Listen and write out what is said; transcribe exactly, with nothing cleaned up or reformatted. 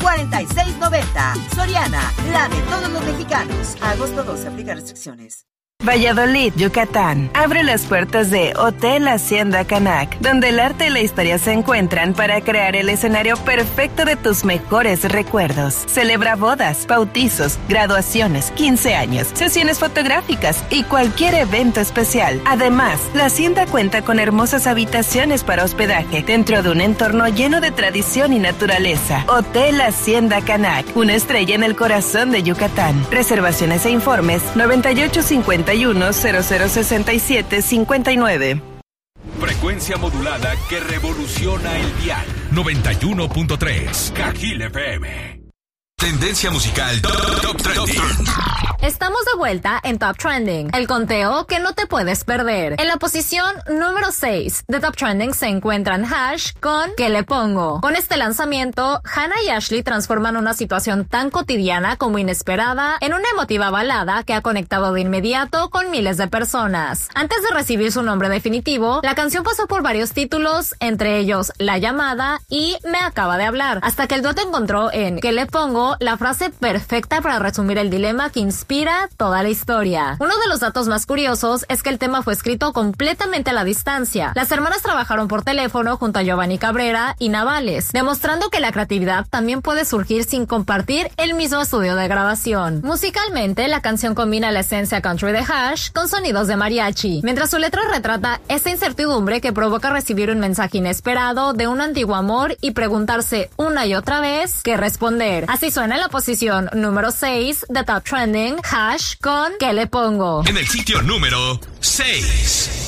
cuarenta y seis noventa. Soriana, la de todos los mexicanos. Agosto doce, aplica restricciones. Valladolid, Yucatán. Abre las puertas de Hotel Hacienda Canac, donde el arte y la historia se encuentran para crear el escenario perfecto de tus mejores recuerdos. Celebra bodas, bautizos, graduaciones, quince años, sesiones fotográficas y cualquier evento especial. Además, la hacienda cuenta con hermosas habitaciones para hospedaje dentro de un entorno lleno de tradición y naturaleza. Hotel Hacienda Canac, una estrella en el corazón de Yucatán. Reservaciones e informes noventa y ocho cincuenta y uno cero cero sesenta y siete cincuenta y nueve. Frecuencia modulada que revoluciona el dial. noventa y uno punto tres Cajil F M. Tendencia musical Top, top Trending. Estamos de vuelta en Top Trending, el conteo que no te puedes perder. En la posición número seis de Top Trending se encuentran Hash con ¿Qué le pongo? Con este lanzamiento, Hannah y Ashley transforman una situación tan cotidiana como inesperada en una emotiva balada que ha conectado de inmediato con miles de personas. Antes de recibir su nombre definitivo, la canción pasó por varios títulos, entre ellos La Llamada y Me Acaba de Hablar, hasta que el dueto encontró en ¿Qué le pongo? La frase perfecta para resumir el dilema que inspira toda la historia. Uno de los datos más curiosos es que el tema fue escrito completamente a la distancia. Las hermanas trabajaron por teléfono junto a Giovanni Cabrera y Navales, demostrando que la creatividad también puede surgir sin compartir el mismo estudio de grabación. Musicalmente, la canción combina la esencia country de Hash con sonidos de mariachi, mientras su letra retrata esa incertidumbre que provoca recibir un mensaje inesperado de un antiguo amor y preguntarse una y otra vez qué responder. Así suena en la posición número seis de Top Trending, Hash con ¿Qué le pongo? En el sitio número seis.